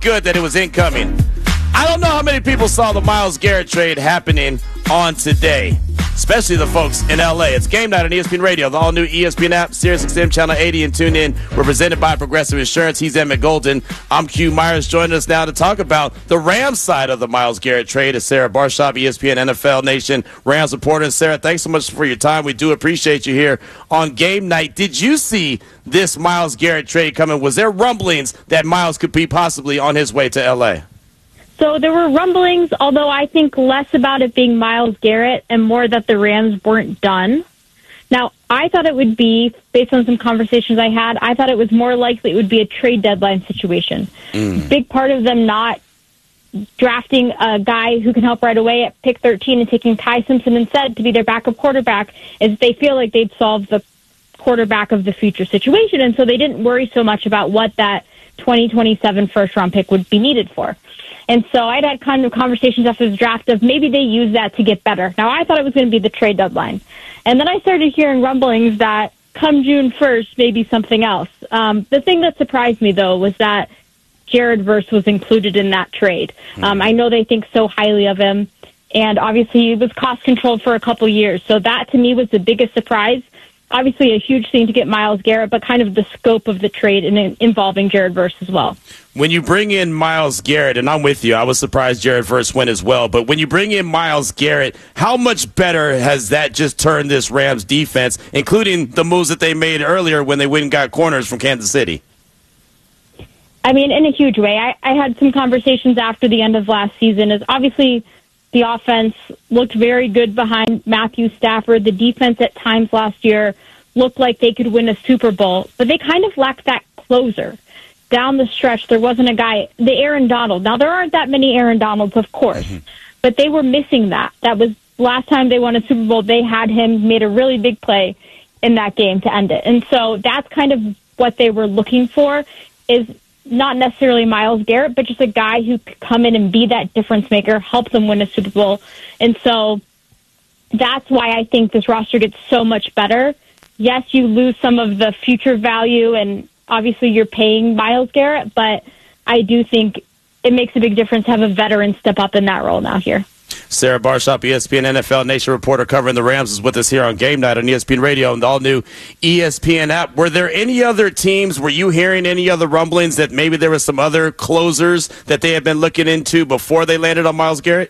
good that it was incoming. I don't know how many people saw the Myles Garrett trade happening on today, especially the folks in L.A. It's Game Night on ESPN Radio, the all-new ESPN app, SiriusXM Channel 80, and tune in. We're presented by Progressive Insurance. He's Emmett Golden. I'm Q Myers. Joining us now to talk about the Rams side of the Myles Garrett trade is Sarah Barshop, ESPN NFL Nation Rams reporter. And Sarah, thanks so much for your time. We do appreciate you here on Game Night. Did you see this Myles Garrett trade coming? Was there rumblings that Myles could be possibly on his way to L.A.? So there were rumblings, although I think less about it being Myles Garrett and more that the Rams weren't done. Now, I thought it would be, based on some conversations I had, I thought it was more likely it would be a trade deadline situation. Big part of them not drafting a guy who can help right away at pick 13 and taking Ty Simpson instead to be their backup quarterback is they feel like they'd solved the quarterback of the future situation, and so they didn't worry so much about what that 2027 first-round pick would be needed for. And so I'd had kind of conversations after the draft of maybe they use that to get better. Now, I thought it was going to be the trade deadline. And then I started hearing rumblings that come June 1st, maybe something else. The thing that surprised me, though, was that Jared Verse was included in that trade. I know they think so highly of him, and obviously he was cost-controlled for a couple years. So that, to me, was the biggest surprise. Obviously a huge thing to get Myles Garrett, but kind of the scope of the trade involving Jared Verse as well. When you bring in Myles Garrett, and I'm with you, I was surprised Jared Verse went as well, but when you bring in Myles Garrett, how much better has that just turned this Rams defense, including the moves that they made earlier when they went and got corners from Kansas City? I mean, in a huge way. I had some conversations after the end of last season. As obviously the offense looked very good behind Matthew Stafford. The defense at times last year looked like they could win a Super Bowl, but they kind of lacked that closer. Down the stretch, there wasn't a guy, the Aaron Donald. Now, there aren't that many Aaron Donalds, of course, but they were missing that. That was last time they won a Super Bowl. They had him, made a really big play in that game to end it. And so that's kind of what they were looking for, is not necessarily Myles Garrett, but just a guy who could come in and be that difference maker, help them win a Super Bowl. And so that's why I think this roster gets so much better. Yes, you lose some of the future value, and obviously you're paying Myles Garrett, but I do think it makes a big difference to have a veteran step up in that role now here. Sarah Barshop, ESPN NFL Nation reporter covering the Rams, is with us here on Game Night on ESPN Radio and the all-new ESPN app. Were there any other teams, were you hearing any other rumblings that maybe there were some other closers that they had been looking into before they landed on Myles Garrett?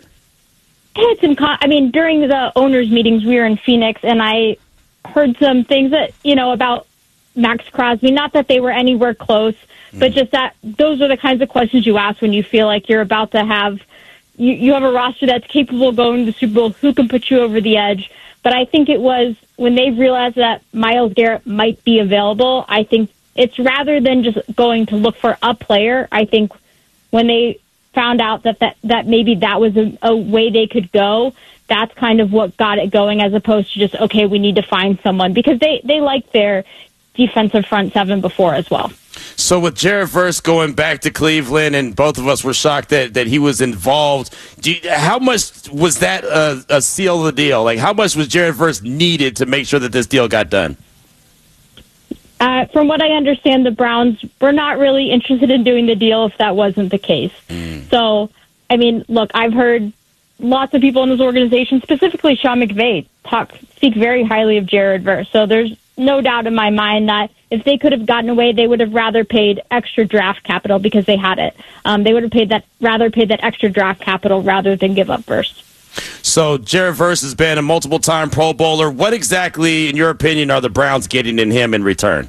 I had some, during the owners' meetings, we were in Phoenix, and I heard some things that, about Max Crosby. Not that they were anywhere close, but just that those are the kinds of questions you ask when you feel like you're about to have you have a roster that's capable of going to the Super Bowl, who can put you over the edge. But I think it was when they realized that Myles Garrett might be available, I think it's rather than just going to look for a player, I think when they found out that maybe that was a way they could go, that's kind of what got it going, as opposed to just, okay, we need to find someone, because they liked their defensive front seven before as well. So with Jared Verse going back to Cleveland, and both of us were shocked that he was involved, how much was that a seal of the deal? Like, how much was Jared Verse needed to make sure that this deal got done? From what I understand, the Browns were not really interested in doing the deal if that wasn't the case. So, look, I've heard lots of people in this organization, specifically Sean McVay, speak very highly of Jared Verse. So there's no doubt in my mind that if they could have gotten away, they would have rather paid extra draft capital because they had it. They would have rather paid that extra draft capital rather than give up Verse. So Jared Verse has been a multiple-time Pro Bowler. What exactly, in your opinion, are the Browns getting in him in return?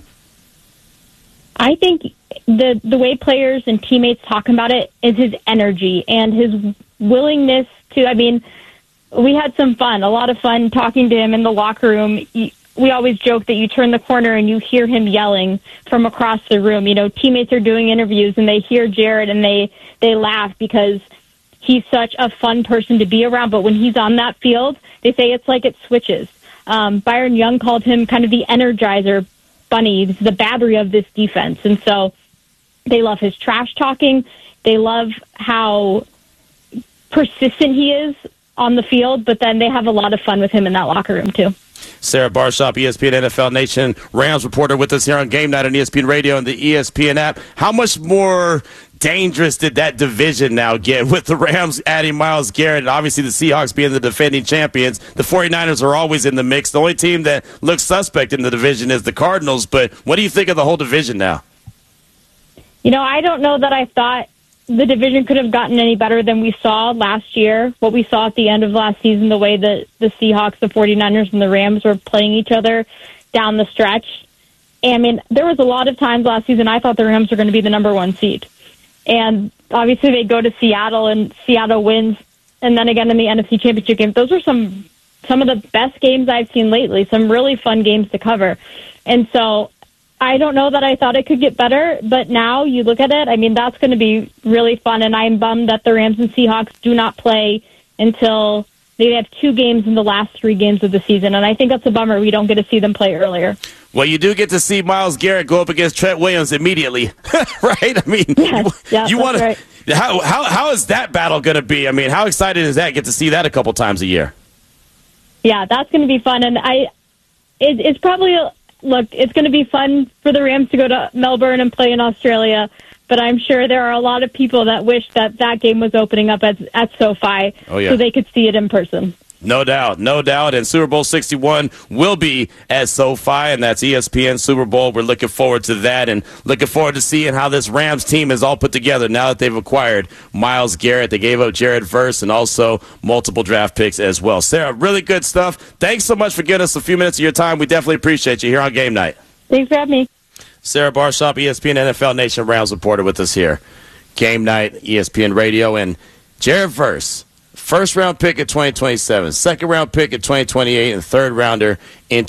I think the way players and teammates talk about it is his energy and his willingness to, we had some fun, a lot of fun talking to him in the locker room. We always joke that you turn the corner and you hear him yelling from across the room. Teammates are doing interviews and they hear Jared and they laugh because he's such a fun person to be around. But when he's on that field, they say it's like it switches. Byron Young called him kind of the Energizer Bunny, the battery of this defense. And so they love his trash talking. They love how persistent he is on the field, but then they have a lot of fun with him in that locker room too. Sarah Barshop, ESPN NFL Nation Rams reporter, with us here on Game Night on ESPN Radio and the ESPN app. How much more dangerous did that division now get with the Rams adding Myles Garrett and obviously the Seahawks being the defending champions? The 49ers are always in the mix. The only team that looks suspect in the division is the Cardinals. But what do you think of the whole division now? I don't know that I thought the division could have gotten any better than we saw last year, what we saw at the end of last season, the way that the Seahawks, the 49ers, and the Rams were playing each other down the stretch. And, there was a lot of times last season I thought the Rams were going to be the number one seed. And obviously they go to Seattle, and Seattle wins. And then again in the NFC Championship game, those are some of the best games I've seen lately, some really fun games to cover. And so I don't know that I thought it could get better, but now you look at it, that's going to be really fun, and I'm bummed that the Rams and Seahawks do not play until they have 2 games in the last 3 games of the season, and I think that's a bummer we don't get to see them play earlier. Well, you do get to see Myles Garrett go up against Trent Williams immediately, right? Yes, you want right. to. How is that battle going to be? How excited is that? Get to see that a couple times a year. Yeah, that's going to be fun, and it's probably look, it's going to be fun for the Rams to go to Melbourne and play in Australia, but I'm sure there are a lot of people that wish that game was opening up at SoFi so they could see it in person. No doubt. And Super Bowl 61 will be at SoFi, and that's ESPN Super Bowl. We're looking forward to that and looking forward to seeing how this Rams team is all put together now that they've acquired Myles Garrett. They gave up Jared Verse and also multiple draft picks as well. Sarah, really good stuff. Thanks so much for giving us a few minutes of your time. We definitely appreciate you here on Game Night. Thanks for having me. Sarah Barshop, ESPN NFL Nation Rams reporter with us here. Game Night, ESPN Radio, and Jared Verse. First-round pick in 2027, second-round pick in 2028, and third-rounder in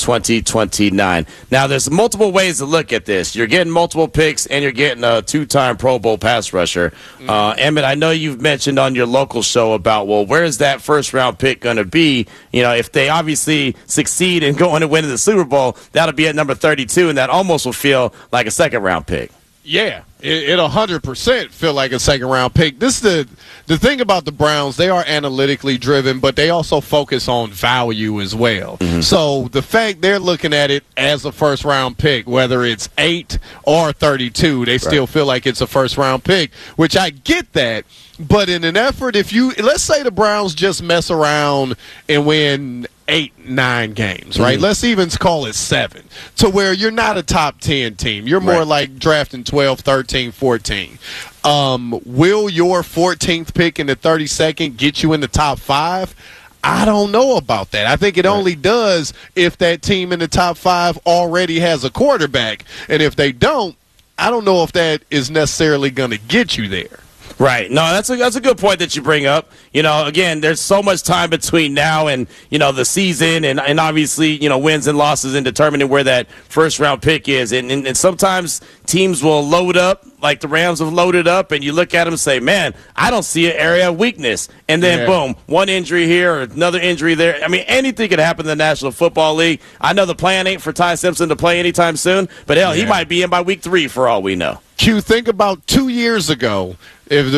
2029. Now, there's multiple ways to look at this. You're getting multiple picks, and you're getting a 2-time Pro Bowl pass rusher. Emmett, I know you've mentioned on your local show about, where's that first-round pick going to be? If they obviously succeed in going and winning the Super Bowl, that'll be at number 32, and that almost will feel like a second-round pick. Yeah, it 100% feel like a second-round pick. This is the thing about the Browns. They are analytically driven, but they also focus on value as well. Mm-hmm. So the fact they're looking at it as a first-round pick, whether it's 8 or 32, they still feel like it's a first-round pick, which I get that. But in an effort, let's say the Browns just mess around and win 8-9 games, right? Mm-hmm. Let's even call it 7, to where you're not a top 10 team. You're more like drafting 12, 13, 14. Will your 14th pick in the 32nd get you in the top 5? I don't know about that. I think it only does if that team in the top 5 already has a quarterback. And if they don't, I don't know if that is necessarily going to get you there. Right. No, that's a good point that you bring up. Again, there's so much time between now and, the season and obviously, wins and losses in determining where that first-round pick is. And sometimes teams will load up, like the Rams have loaded up, and you look at them and say, man, I don't see an area of weakness. And then, boom, one injury here or another injury there. Anything could happen in the National Football League. I know the plan ain't for Ty Simpson to play anytime soon, but, hell, he might be in by week 3 for all we know. Q, think about 2 years ago, if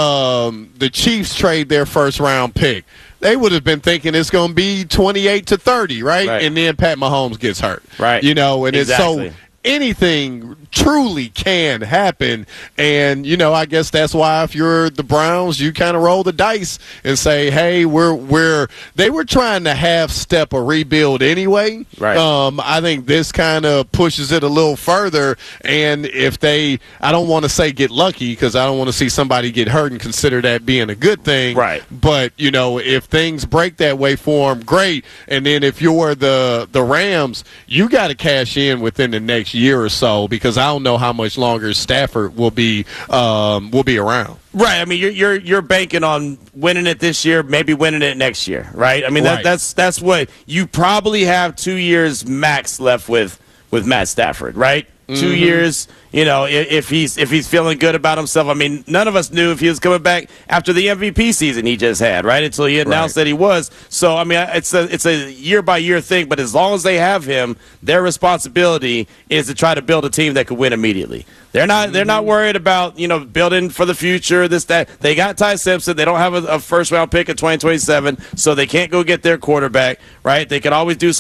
the Chiefs trade their first-round pick, they would have been thinking it's going to be 28-30, right? And then Pat Mahomes gets hurt. Right. And it's so anything truly can happen. And, I guess that's why if you're the Browns, you kind of roll the dice and say, hey, they were trying to half-step a rebuild anyway. Right. I think this kind of pushes it a little further. And if I don't want to say get lucky because I don't want to see somebody get hurt and consider that being a good thing. Right. But, if things break that way for them, great. And then if you're the Rams, you got to cash in within the next year or so because I don't know how much longer Stafford will be around. Right. You're banking on winning it this year, maybe winning it next year, right? That's what you probably have 2 years max left with Matt Stafford, right? 2 years, if he's feeling good about himself. None of us knew if he was coming back after the MVP season he just had, right? Until he announced that he was. So, it's a year-by-year thing, but as long as they have him, their responsibility is to try to build a team that could win immediately. They're not worried about, building for the future, this, that. They got Ty Simpson. They don't have a first-round pick in 2027, so they can't go get their quarterback, right? They can always do some